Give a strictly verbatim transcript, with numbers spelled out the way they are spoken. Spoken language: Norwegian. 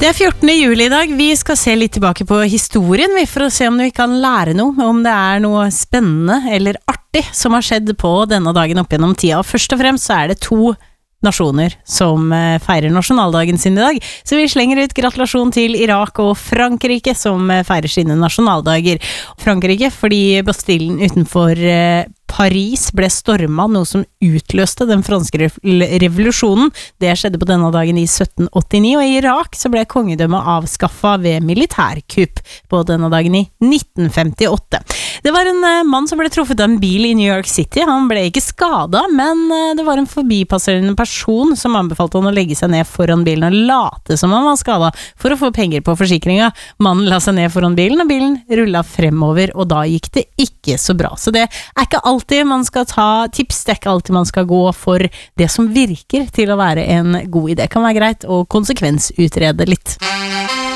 Det er fjortende juli i dag. Vi skal se litt tilbake på historien vi, for å se om vi kan lære noe, om det er noe spennende eller artig som har skjedd på denne dagen opp gjennom tida. Først og fremst så er det to nasjoner som feirer nasjonaldagen sin i dag. Så vi slenger ut gratulasjon til Irak og Frankrike som feirer sine nasjonaldager. Frankrike fordi Bastillen utenfor Paris ble stormet, noe som utløste den franske revolusjonen. Det skjedde på denne dagen i sytten åttini, og i Irak så ble kongedømmet avskaffet ved militærkupp på denne dagen i nitten femtiåtte. Det var en mann som ble truffet av en bil i New York City. Han ble ikke skadet, men det var en forbipasserende person som anbefalte han å legge seg ned foran bilen og late som han var skadet for å få penger på forsikringa. Mannen la seg ned foran bilen, og bilen rullet fremover, og da gikk det ikke så bra. Så det er ikke alltid man skal ta tips, det er ikke alltid man skal gå for det som virker til å være en god idé. Det kan være greit å konsekvensutrede litt.